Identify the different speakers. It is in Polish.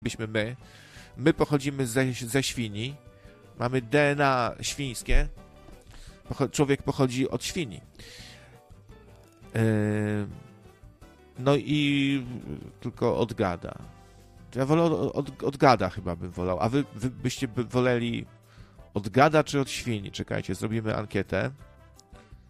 Speaker 1: byśmy my. My pochodzimy ze świni. Mamy DNA świńskie. Człowiek pochodzi od świni. No i tylko od gada. Ja wolę od gada chyba bym wolał. A wy byście woleli od gada czy od świni? Czekajcie, zrobimy ankietę.